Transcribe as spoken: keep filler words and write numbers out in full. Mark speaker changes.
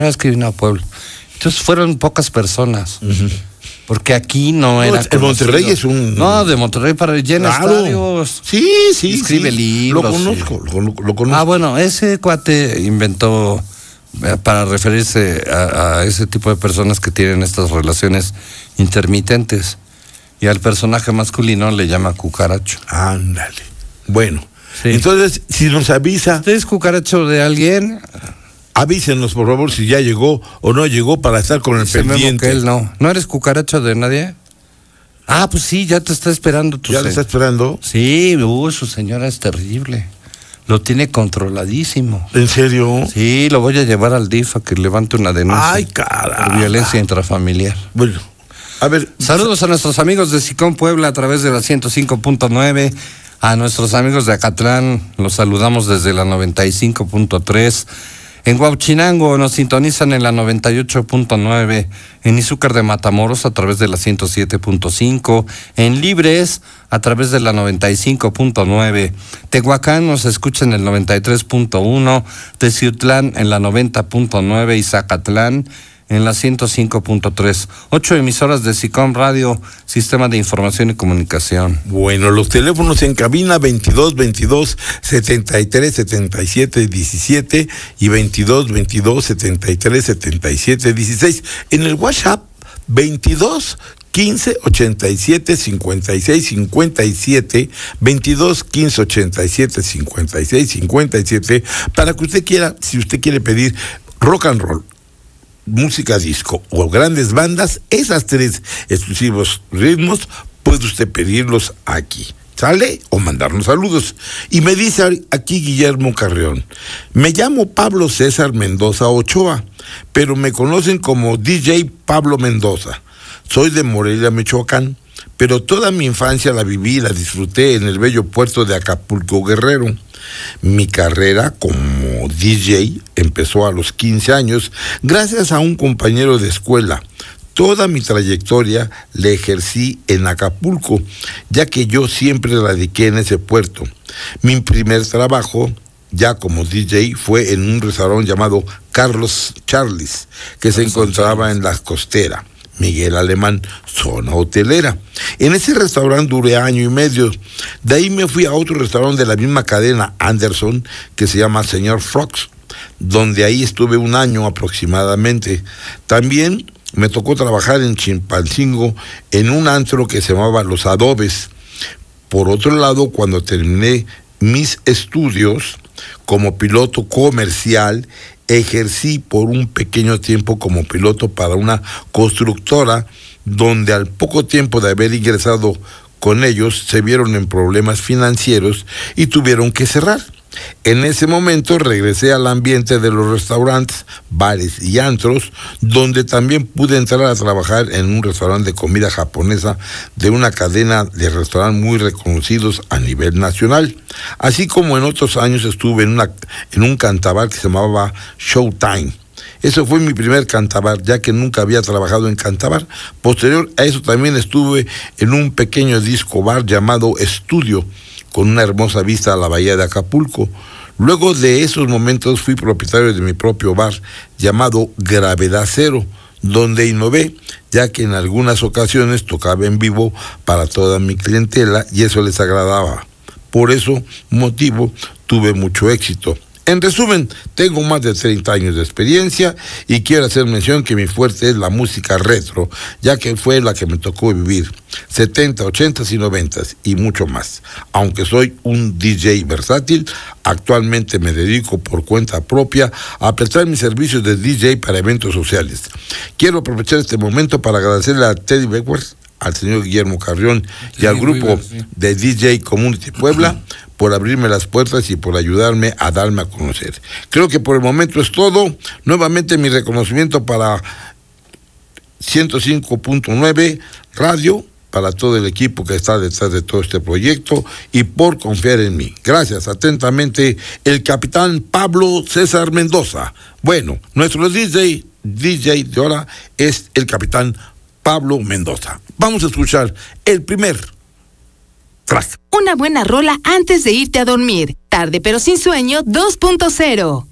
Speaker 1: vez que vino a Puebla. Entonces fueron pocas personas. Uh-huh. Porque aquí no, no era.
Speaker 2: El Monterrey es un.
Speaker 1: No, de Monterrey para llena claro. estadios.
Speaker 2: Sí, sí.
Speaker 1: Escribe
Speaker 2: sí.
Speaker 1: libros.
Speaker 2: Lo conozco, sí. lo, lo, lo conozco.
Speaker 1: Ah, bueno, ese cuate inventó para referirse a, a ese tipo de personas que tienen estas relaciones intermitentes. Y al personaje masculino le llama cucaracho.
Speaker 2: Ándale. Bueno, sí. Entonces, si nos avisa.
Speaker 1: ¿Usted es cucaracho de alguien?
Speaker 2: Avísenos, por favor, si ya llegó o no llegó para estar con el
Speaker 1: Dice
Speaker 2: pendiente.
Speaker 1: Que él no. ¿No eres cucaracho de nadie? Ah, pues sí, ya te está esperando tu
Speaker 2: ¿Ya
Speaker 1: se...
Speaker 2: te está esperando?
Speaker 1: Sí, uh, su señora es terrible. Lo tiene controladísimo.
Speaker 2: ¿En serio?
Speaker 1: Sí, lo voy a llevar al D I F a que levante una denuncia.
Speaker 2: Ay, caramba.
Speaker 1: Por violencia intrafamiliar.
Speaker 2: Bueno, a ver.
Speaker 1: Saludos a nuestros amigos de Sicón Puebla a través de la ciento cinco punto nueve. A nuestros amigos de Acatlán, los saludamos desde la noventa y cinco punto tres. En Huauchinango nos sintonizan en la noventa y ocho punto nueve, en Izúcar de Matamoros a través de la ciento siete punto cinco, en Libres a través de la noventa y cinco punto nueve, Tehuacán nos escucha en el noventa y tres punto uno, Teciutlán en la noventa punto nueve y Zacatlán en la ciento cinco punto tres. Ocho emisoras de Sicom Radio, Sistema de Información y Comunicación.
Speaker 2: Bueno, los teléfonos en cabina veintidós veintidós setenta y tres setenta y siete diecisiete y veintidós veintidós setenta y tres setenta y siete dieciséis. En el WhatsApp veintidós quince ochenta y siete cincuenta y seis cincuenta y siete, veintidós quince ochenta y siete cincuenta y seis cincuenta y siete, para que usted quiera, si usted quiere pedir rock and roll, música disco o grandes bandas, esas tres exclusivos ritmos, puede usted pedirlos aquí, ¿sale? O mandarnos saludos. Y me dice aquí Guillermo Carrión, me llamo Pablo César Mendoza Ochoa, pero me conocen como D J Pablo Mendoza. Soy de Morelia, Michoacán, pero toda mi infancia la viví y la disfruté en el bello puerto de Acapulco, Guerrero. Mi carrera como D J empezó a los quince años gracias a un compañero de escuela. Toda mi trayectoria la ejercí en Acapulco, ya que yo siempre radiqué en ese puerto. Mi primer trabajo ya como D J fue en un restaurante llamado Carlos Charles, que se encontraba en la costera Miguel Alemán, zona hotelera. En ese restaurante duré año y medio. De ahí me fui a otro restaurante de la misma cadena, Anderson, que se llama Señor Fox, donde ahí estuve un año aproximadamente. También me tocó trabajar en Chilpancingo en un antro que se llamaba Los Adobes. Por otro lado, cuando terminé mis estudios como piloto comercial, ejercí por un pequeño tiempo como piloto para una constructora, donde al poco tiempo de haber ingresado con ellos se vieron en problemas financieros y tuvieron que cerrar. En ese momento regresé al ambiente de los restaurantes, bares y antros, donde también pude entrar a trabajar en un restaurante de comida japonesa de una cadena de restaurantes muy reconocidos a nivel nacional. Así como en otros años estuve en, una, en un cantabar que se llamaba Showtime. Eso fue mi primer cantabar, ya que nunca había trabajado en cantabar. Posterior a eso también estuve en un pequeño disco bar llamado Estudio, con una hermosa vista a la bahía de Acapulco. Luego de esos momentos fui propietario de mi propio bar llamado Gravedad Cero, donde innové, ya que en algunas ocasiones tocaba en vivo para toda mi clientela y eso les agradaba. Por eso motivo tuve mucho éxito. En resumen, tengo más de treinta años de experiencia y quiero hacer mención que mi fuerte es la música retro, ya que fue la que me tocó vivir, setenta, ochenta y noventa y mucho más. Aunque soy un D J versátil, actualmente me dedico por cuenta propia a prestar mis servicios de D J para eventos sociales. Quiero aprovechar este momento para agradecerle a Teddy Beckwith, al señor Guillermo Carrión y al grupo de D J Community Puebla por abrirme las puertas y por ayudarme a darme a conocer. Creo que por el momento es todo. Nuevamente mi reconocimiento para ciento cinco punto nueve Radio, para todo el equipo que está detrás de todo este proyecto y por confiar en mí. Gracias, atentamente, el capitán Pablo César Mendoza. Bueno, nuestro D J, D J de ahora es el capitán Pablo Mendoza. Vamos a escuchar el primer track.
Speaker 3: Una buena rola antes de irte a dormir. Tarde pero sin sueño dos punto cero.